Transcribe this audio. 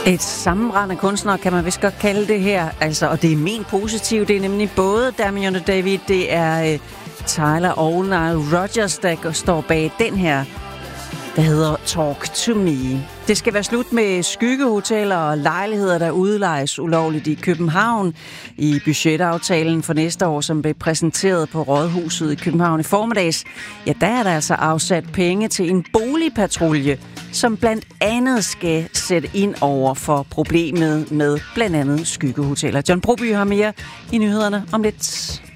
Et sammenrend af kunstnere, kan man vist godt kalde det her. Altså, og det er ment positivt. Det er nemlig både Damian og David, det er Tyler og Nile Rodgers, der står bag den her, der hedder Talk to Me. Det skal være slut med skyggehoteller og lejligheder, der udlejes ulovligt i København. I budgetaftalen for næste år, som blev præsenteret på Rådhuset i København i formiddags, ja, der er der altså afsat penge til en boligpatrulje, som blandt andet skal sætte ind over for problemet med blandt andet skyggehoteller. John Broby har mere i nyhederne om lidt.